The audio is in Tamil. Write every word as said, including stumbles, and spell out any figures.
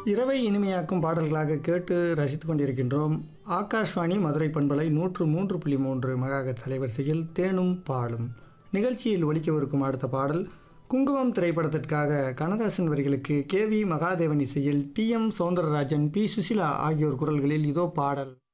இரவை இனிமையாக்கும் பாடல்களாக கேட்டு ரசித்துக் கொண்டிருக்கின்றோம். ஆகாஷ்வாணி மதுரை பண்பலை நூற்று மூன்று புள்ளி மூன்று மெகாஹெர்ட்ஸ் அலைவரிசையில் தேனும் பாலும் நிகழ்ச்சியில் ஒலிக்கவிருக்கும் அடுத்த பாடல் குங்குமம் திரைப்படத்திற்காக கண்ணதாசன் வரிகளுக்கு கே வி மகாதேவன் இசையில் D M Soundararajan, B Susheela ஆகியோர் குரல்களில் இதோ பாடல்.